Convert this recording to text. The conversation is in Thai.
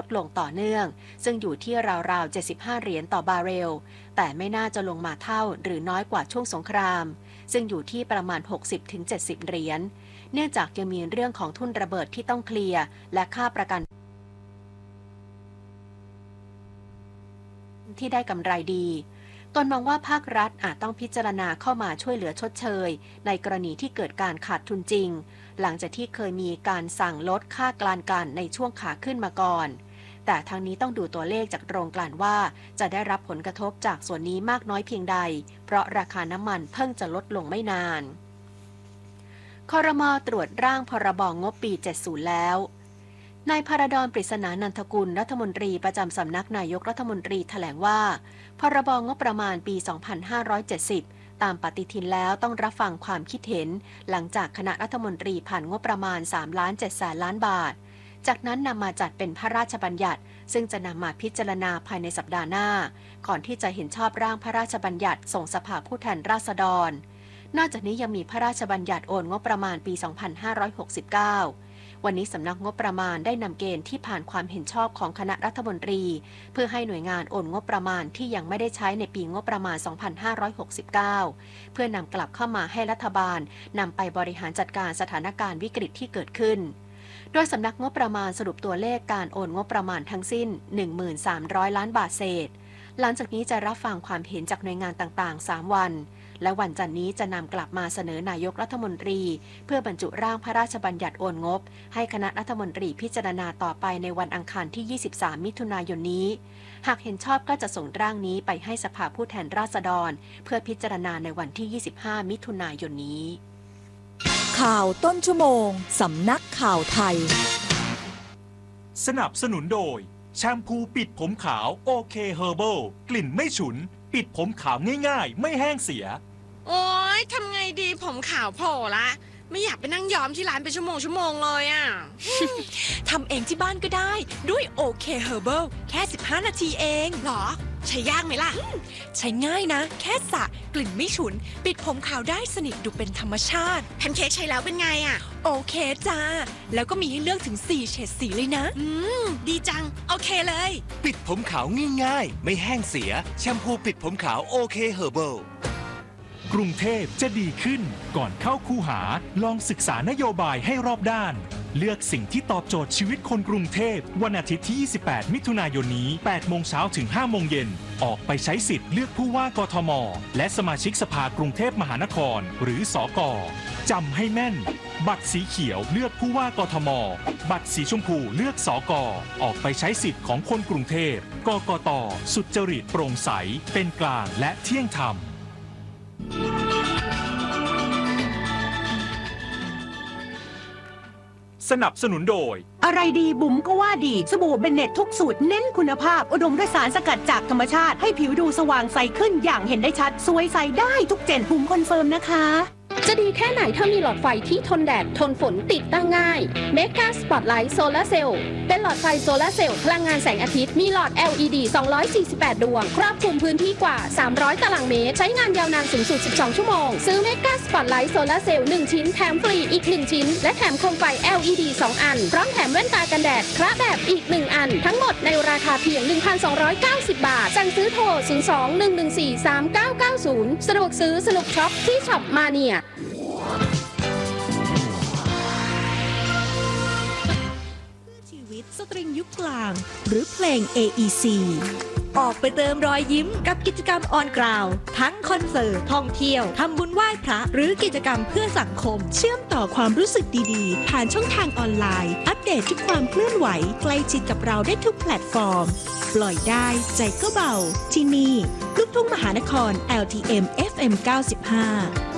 ดลงต่อเนื่องซึ่งอยู่ที่ราวๆ75เหรียญต่อบาร์เรลแต่ไม่น่าจะลงมาเท่าหรือน้อยกว่าช่วงสงครามซึ่งอยู่ที่ประมาณ 60-70 เหรียญเนื่องจากยังมีเรื่องของทุ่นระเบิดที่ต้องเคลียร์และค่าประกันที่ได้กำไรดีตนมองว่าภาครัฐอาจต้องพิจารณาเข้ามาช่วยเหลือชดเชยในกรณีที่เกิดการขาดทุนจริงหลังจากที่เคยมีการสั่งลดค่ากลั่นกันในช่วงขาขึ้นมาก่อนแต่ทางนี้ต้องดูตัวเลขจากโรงกลั่นว่าจะได้รับผลกระทบจากส่วนนี้มากน้อยเพียงใดเพราะราคาน้ำมันเพิ่งจะลดลงไม่นานครม.ตรวจร่างพรบ.งบปี 70 แล้วนายพาราดอน ปริศนานันทกุลรัฐมนตรีประจำสำนักนายกรัฐมนตรีแถลงว่าพรบ.งบประมาณปี 2570 ตามปฏิทินแล้วต้องรับฟังความคิดเห็นหลังจากคณะรัฐมนตรีผ่านงบประมาณ 3.7 ล้านบาทจากนั้นนำมาจัดเป็นพระราชบัญญัติซึ่งจะนำมาพิจารณาภายในสัปดาห์หน้าก่อนที่จะเห็นชอบร่างพระราชบัญญัติส่งสภาผู้แทนราษฎรนอกจากนี้ยังมีพระราชบัญญัติโอนงบประมาณปี 2569 วันนี้สำนักงบประมาณได้นำเกณฑ์ที่ผ่านความเห็นชอบของคณะรัฐมนตรีเพื่อให้หน่วยงานโอนงบประมาณที่ยังไม่ได้ใช้ในปีงบประมาณ 2569 เพื่อนำกลับเข้ามาให้รัฐบาลนำไปบริหารจัดการสถานการณ์วิกฤตที่เกิดขึ้นโดยสำนักงบประมาณสรุปตัวเลขการโอนงบประมาณทั้งสิ้น 13,000 ล้านบาทเศษหลังจากนี้จะรับฟังความเห็นจากหน่วยงานต่างๆ 3 วันและวันจันทร์นี้จะนำกลับมาเสนอนายกรัฐมนตรีเพื่อบรรจุร่างพระราชบัญญัติโอนงบให้คณะรัฐมนตรีพิจารณาต่อไปในวันอังคารที่ 23 มิถุนายนนี้หากเห็นชอบก็จะส่งร่างนี้ไปให้สภาผู้แทนราษฎรเพื่อพิจารณาในวันที่ 25 มิถุนายนนี้ข่าวต้นชั่วโมงสำนักข่าวไทยสนับสนุนโดยแชมพูปิดผมขาวโอเคเฮอร์เบิลกลิ่นไม่ฉุนปิดผมขาวง่ายๆไม่แห้งเสียโอ๊ยทำไงดีผมขาวโผล่ละไม่อยากไปนั่งย้อมที่ร้านเป็นชั่วโมงเลยอ่ะทำเองที่บ้านก็ได้ด้วยโอเคเฮอร์เบิลแค่15 นาทีเองหรอใช้ยากไหมล่ะใช้ง่ายนะแค่สระกลิ่นไม่ฉุนปิดผมขาวได้สนิทดูเป็นธรรมชาติแพนเค้กใช้แล้วเป็นไงอ่ะโอเคจ้าแล้วก็มีให้เลือกถึง4เฉดสีเลยนะดีจังโอเคเลยปิดผมขาวง่ายๆไม่แห้งเสียแชมพูปิดผมขาวโอเคเฮอร์เบิลกรุงเทพจะดีขึ้นก่อนเข้าคูหาลองศึกษานโยบายให้รอบด้านเลือกสิ่งที่ตอบโจทย์ชีวิตคนกรุงเทพวันอาทิตย์ที่ 28 มิถุนายนนี้ 8 โมงเช้าถึง 5 โมงเย็นออกไปใช้สิทธิ์เลือกผู้ว่ากทมและสมาชิกสภากรุงเทพมหานครหรือสก.จำให้แม่นบัตรสีเขียวเลือกผู้ว่ากทมบัตรสีชมพูเลือกสก.ออกไปใช้สิทธิ์ของคนกรุงเทพกกต.สุจริตโปร่งใสเป็นกลางและเที่ยงธรรมสนับสนุนโดยอะไรดีบุ๋มก็ว่าดีสบู่เบนเน็ตทุกสูตรเน้นคุณภาพอุดมด้วยสารสกัดจากธรรมชาติให้ผิวดูสว่างใสขึ้นอย่างเห็นได้ชัดสวยใสได้ทุกเจนบุ๋มคอนเฟิร์มนะคะจะดีแค่ไหนถ้ามีหลอดไฟที่ทนแดดทนฝนติดตั้งง่าย Mega Spotlight Solar Cell เป็นหลอดไฟโซลาร์เซลล์พลังงานแสงอาทิตย์มีหลอด LED 248 ดวงครอบคลุมพื้นที่กว่า300ตารางเมตรใช้งานยาวนานสูงสุด12ชั่วโมงซื้อ Mega Spotlight Solar Cell 1 ชิ้นแถมฟรีอีก1ชิ้นและแถมโคมไฟ LED 2 อันพร้อมแถมแว่นตากันแดดพระแบบอีก1อันทั้งหมดในราคาเพียง 1,290 บาทสั่งซื้อโทร 02-114-3990 สะดวกซื้อสนุกช็อปที่ช็อปมาเนียชีวิตสตริงยุคกลางหรือเพลง AEC ออกไปเติมรอยยิ้มกับกิจกรรมออนกราวทั้งคอนเสิร์ตท่องเที่ยวทำบุญไหว้พระหรือกิจกรรมเพื่อสังคมเชื่อมต่อความรู้สึกดีๆผ่านช่องทางออนไลน์อัปเดตทุกความเคลื่อนไหวใกล้ชิดกับเราได้ทุกแพลตฟอร์มปล่อยได้ใจก็เบาที่นี่ลูกทุ่งมหานคร LTM FM 95